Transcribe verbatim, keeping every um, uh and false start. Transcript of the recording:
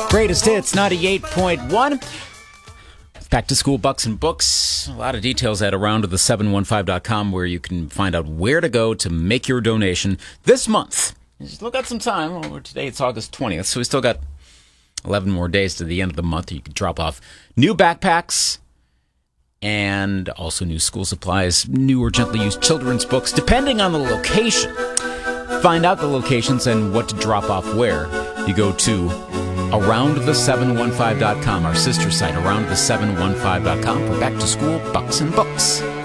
Greatest Hits ninety-eight point one. Back to school bucks and books. A lot of details at around the seven one five dot com where you can find out where to go to make your donation this month. You still got some time. Well, today it's August twentieth, so we still got eleven more days to the end of the month. You can drop off new backpacks and also new school supplies, new or gently used children's books, depending on the location. Find out the locations and what to drop off where. You go to around the seven one five dot com, our sister site, around the seven one five dot com, for back to school bucks and books.